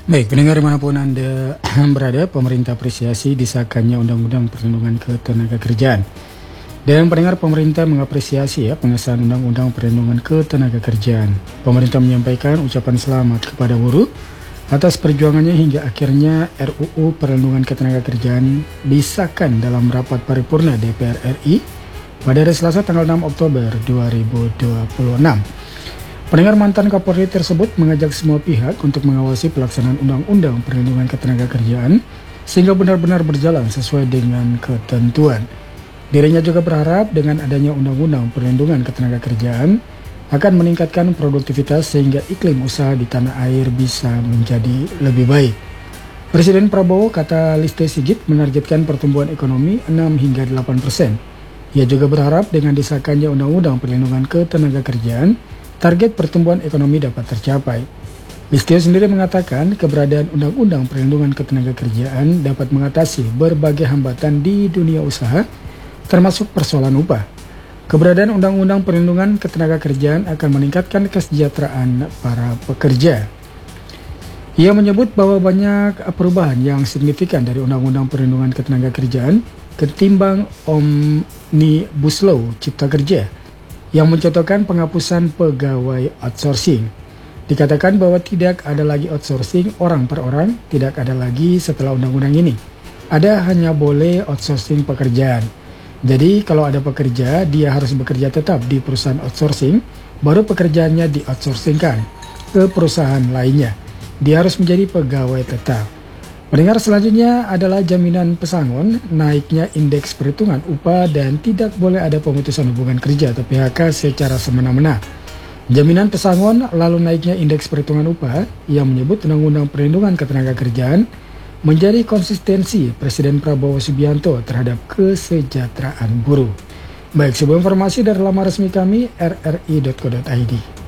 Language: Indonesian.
Baik, pendengar dimanapun Anda berada, pemerintah apresiasi disahkannya Undang-Undang Perlindungan Ketenagakerjaan. Dan pendengar, pemerintah mengapresiasi pengesahan Undang-Undang Perlindungan Ketenagakerjaan. Pemerintah menyampaikan ucapan selamat kepada buruh atas perjuangannya hingga akhirnya RUU Perlindungan Ketenagakerjaan disahkan dalam rapat paripurna DPR RI pada hari Selasa tanggal 6 Oktober 2026. Pendengar, mantan Kapolri tersebut mengajak semua pihak untuk mengawasi pelaksanaan Undang-Undang Perlindungan Ketenagakerjaan sehingga benar-benar berjalan sesuai dengan ketentuan. Dirinya juga berharap dengan adanya Undang-Undang Perlindungan Ketenagakerjaan akan meningkatkan produktivitas sehingga iklim usaha di tanah air bisa menjadi lebih baik. Presiden Prabowo, kata Listio Sigit, menargetkan pertumbuhan ekonomi 6 hingga 8%. Ia juga berharap dengan disahkannya Undang-Undang Perlindungan Ketenagakerjaan, target pertumbuhan ekonomi dapat tercapai. Listio sendiri mengatakan keberadaan Undang-Undang Perlindungan Ketenagakerjaan dapat mengatasi berbagai hambatan di dunia usaha, termasuk persoalan upah. Keberadaan Undang-Undang Perlindungan Ketenagakerjaan akan meningkatkan kesejahteraan para pekerja. Ia menyebut bahwa banyak perubahan yang signifikan dari Undang-Undang Perlindungan Ketenagakerjaan ketimbang Omnibus Law Cipta Kerja yang mencontohkan penghapusan pegawai outsourcing. Dikatakan bahwa tidak ada lagi outsourcing orang per orang, tidak ada lagi setelah undang-undang ini. Ada hanya boleh outsourcing pekerjaan. Jadi kalau ada pekerja, dia harus bekerja tetap di perusahaan outsourcing, baru pekerjaannya di-outsourcingkan ke perusahaan lainnya. Dia harus menjadi pegawai tetap. Pendengar, selanjutnya adalah jaminan pesangon, naiknya indeks perhitungan upah dan tidak boleh ada pemutusan hubungan kerja atau PHK secara semena-mena. Jaminan pesangon lalu naiknya indeks perhitungan upah yang menyebut Undang-Undang Perlindungan Ketenagakerjaan menjadi konsistensi Presiden Prabowo Subianto terhadap kesejahteraan buruh. Baik, sebuah informasi dari laman resmi kami rri.co.id.